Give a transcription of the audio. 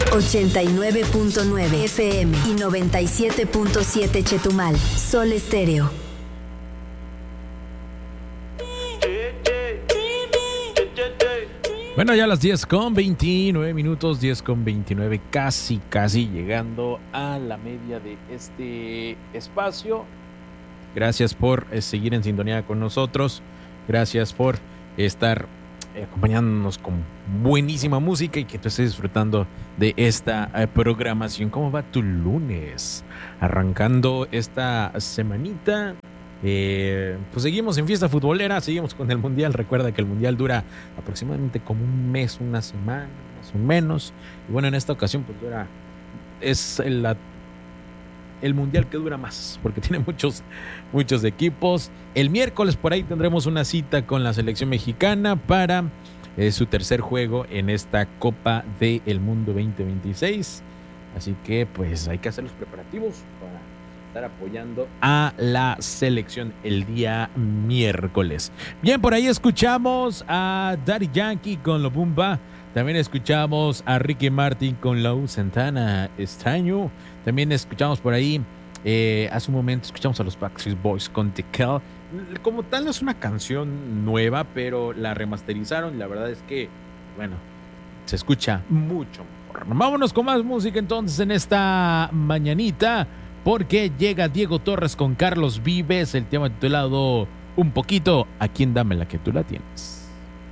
89.9 FM y 97.7 Chetumal. Sol Estéreo. Bueno, ya a las 10:29 minutos, 10:29, casi llegando a la media de este espacio. Gracias por seguir en sintonía con nosotros. Gracias por estar acompañándonos con buenísima música y que tú estés disfrutando de esta programación. ¿Cómo va tu lunes? Arrancando esta semanita. Pues seguimos en fiesta futbolera, seguimos con el mundial. Recuerda que el mundial dura aproximadamente como un mes, una semana, más o menos. Y bueno, en esta ocasión pues es el mundial que dura más, porque tiene muchos equipos. El miércoles por ahí tendremos una cita con la selección mexicana para su tercer juego en esta Copa del Mundo 2026. Así que pues hay que hacer los preparativos para estar apoyando a la selección el día miércoles. Bien, por ahí escuchamos a Daddy Yankee con Lo Bumba. También escuchamos a Ricky Martin con La Santana, Extraño. También escuchamos por ahí, hace un momento escuchamos a los Backstreet Boys con The Call. Como tal no es una canción nueva, pero la remasterizaron y la verdad es que, bueno, se escucha mucho mejor. Vámonos con más música entonces en esta mañanita, porque llega Diego Torres con Carlos Vives, el tema titulado Un Poquito, aquí en Dame la que tú la tienes.